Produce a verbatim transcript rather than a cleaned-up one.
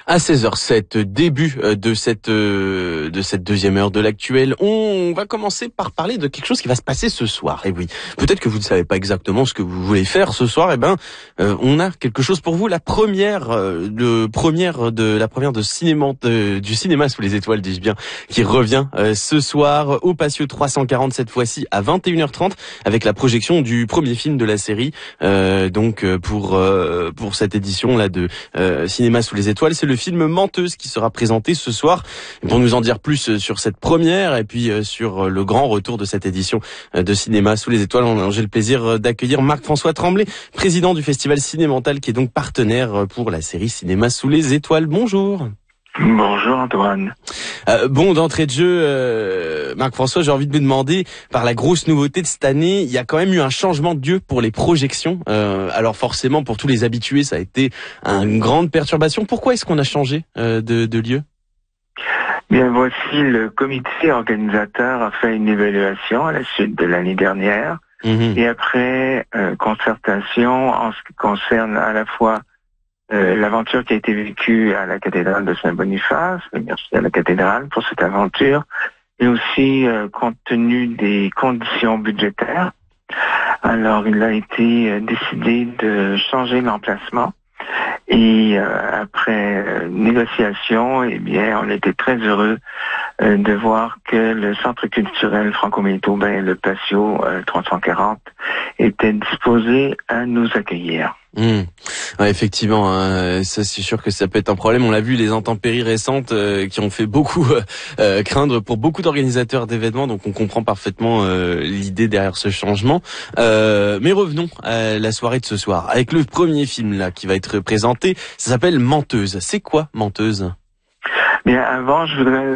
À seize heures sept, début de cette de cette deuxième heure de l'actuel, on va commencer par parler de quelque chose qui va se passer ce soir. Et oui, peut-être que vous ne savez pas exactement ce que vous voulez faire ce soir. Eh ben, euh, on a quelque chose pour vous. La première, euh, le première de la première de cinéma de, du cinéma sous les étoiles, dis-je bien, qui revient euh, ce soir au Patio trois cent quarante cette fois-ci à vingt et une heures trente avec la projection du premier film de la série. Euh, donc pour euh, pour cette édition là de euh, cinéma sous les étoiles, c'est le film Menteuse qui sera présenté ce soir. Et pour nous en dire plus sur cette première et puis sur le grand retour de cette édition de cinéma sous les étoiles, j'ai le plaisir d'accueillir Marc-François Tremblay, président du Festival Cinémental, qui est donc partenaire pour la série Cinéma sous les étoiles. Bonjour. Bonjour Antoine. Euh, bon, d'entrée de jeu, euh, Marc-François, j'ai envie de vous demander, par la grosse nouveauté de cette année, il y a quand même eu un changement de lieu pour les projections. Euh, alors forcément, pour tous les habitués, ça a été une grande perturbation. Pourquoi est-ce qu'on a changé euh, de, de lieu ? Bien, voici le comité organisateur a fait une évaluation à la suite de l'année dernière. Mmh. Et après euh, concertation en ce qui concerne à la fois Euh, l'aventure qui a été vécue à la cathédrale de Saint-Boniface, merci à la cathédrale pour cette aventure, et aussi euh, compte tenu des conditions budgétaires. Alors, il a été euh, décidé de changer l'emplacement, et euh, après euh, négociation, eh bien, on était très heureux euh, de voir que le Centre culturel franco-manitobain, le Patio euh, trois cent quarante, était disposé à nous accueillir. Mmh. Ouais, effectivement, hein, ça c'est sûr que ça peut être un problème. On l'a vu, les intempéries récentes euh, qui ont fait beaucoup euh, craindre pour beaucoup d'organisateurs d'événements. Donc on comprend parfaitement euh, l'idée derrière ce changement. Euh, mais revenons à la soirée de ce soir avec le premier film là qui va être présenté. Ça s'appelle Menteuse. C'est quoi Menteuse ? Bien, avant, je voudrais